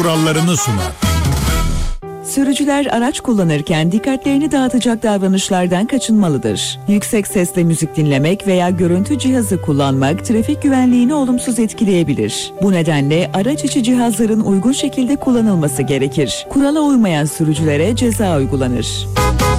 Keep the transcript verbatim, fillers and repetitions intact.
kurallarını sunar. Sürücüler araç kullanırken dikkatlerini dağıtacak davranışlardan kaçınmalıdır. Yüksek sesle müzik dinlemek veya görüntü cihazı kullanmak trafik güvenliğini olumsuz etkileyebilir. Bu nedenle araç içi cihazların uygun şekilde kullanılması gerekir. Kurala uymayan sürücülere ceza uygulanır.